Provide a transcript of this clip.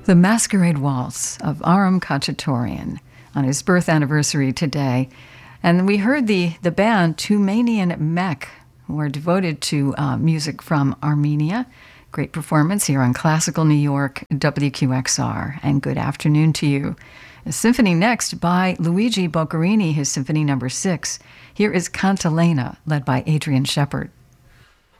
The Masquerade Waltz of Aram Khachaturian on his birth anniversary today. And we heard the band Tumanian Mek, who are devoted to music from Armenia. Great performance here on Classical New York, WQXR. And good afternoon to you. A symphony next by Luigi Boccherini, his Symphony No. 6. Here is Cantilena, led by Adrian Shepard.